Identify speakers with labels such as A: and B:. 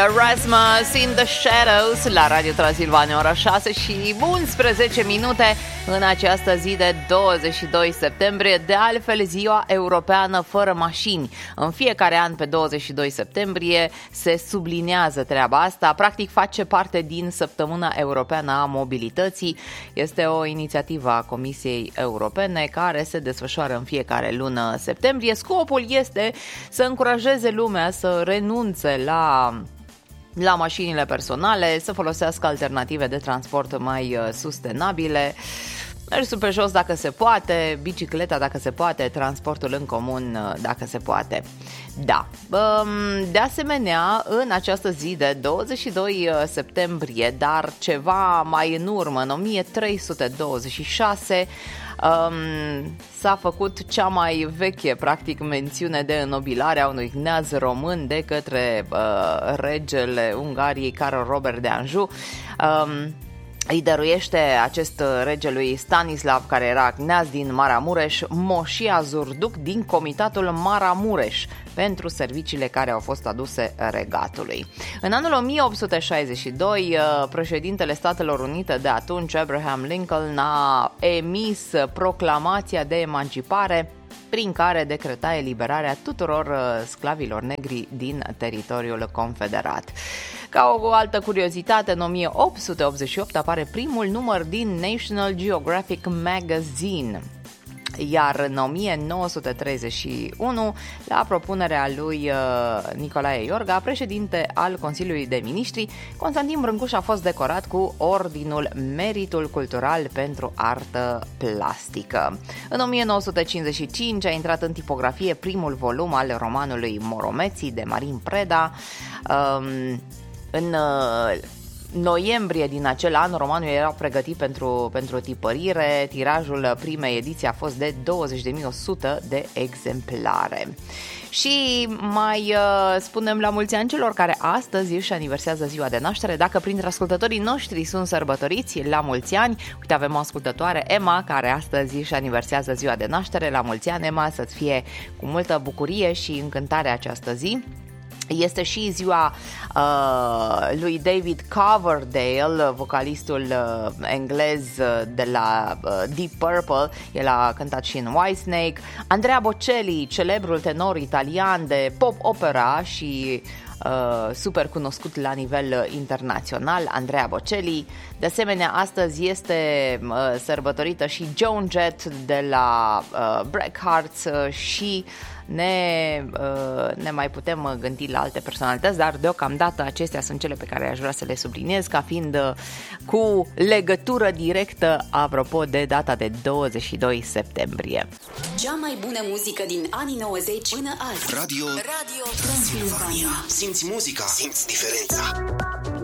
A: The Rasmus in the Shadows la Radio Transilvania, ora 6 și 11 minute în această zi de 22 septembrie, de altfel ziua europeană fără mașini. În fiecare an pe 22 septembrie se subliniază treaba asta, practic face parte din Săptămâna Europeană a Mobilității. Este o inițiativă a Comisiei Europene care se desfășoară în fiecare lună septembrie. Scopul este să încurajeze lumea să renunțe la mașinile personale, să folosească alternative de transport mai sustenabile, mersul pe jos dacă se poate, bicicleta dacă se poate, transportul în comun dacă se poate. Da. De asemenea, în această zi de 22 septembrie, dar ceva mai în urmă, în 1326, s-a făcut cea mai veche, practic, mențiune de înnobilare a unui kneaz român de către regele Ungariei, Carol Robert de Anjou. Îi dăruiește acest rege lui Stanislav, care era kneaz din Maramureș, moșia Zurduc din comitatul Maramureș pentru serviciile care au fost aduse regatului. În anul 1862, președintele Statelor Unite de atunci, Abraham Lincoln, a emis proclamația de emancipare prin care decreta eliberarea tuturor sclavilor negri din teritoriul confederat. Ca o altă curiozitate, în 1888 apare primul număr din National Geographic Magazine, iar în 1931, la propunerea lui Nicolae Iorga, președinte al Consiliului de Ministri, Constantin Brâncuș a fost decorat cu Ordinul Meritul Cultural pentru Artă Plastică. În 1955 a intrat în tipografie primul volum al romanului Moromeții de Marin Preda. În noiembrie din acel an, romanul era pregătit pentru tipărire. Tirajul primei ediții a fost de 20.100 de exemplare. Și mai spunem la mulți ani celor care astăzi își aniversează ziua de naștere. Dacă printre ascultătorii noștri sunt sărbătoriți, la mulți ani. Uite, avem o ascultătoare, Emma, care astăzi își aniversează ziua de naștere. La mulți ani, Emma, să-ți fie cu multă bucurie și încântare această zi. Este și ziua lui David Coverdale, vocalistul englez de la Deep Purple. El a cântat și în Whitesnake. Andrea Bocelli, celebrul tenor italian de pop opera și super cunoscut la nivel internațional, Andrea Bocelli. De asemenea, astăzi este sărbătorită și Joan Jett de la Blackhearts și ne mai putem gândi la alte personalități, dar deocamdată acestea sunt cele pe care aș vrea să le subliniez ca fiind cu legătură directă apropo de data de 22 septembrie.
B: Cea mai bună muzică din anii 90 până azi.
C: Radio Transilvania. Simți muzica, simți diferența.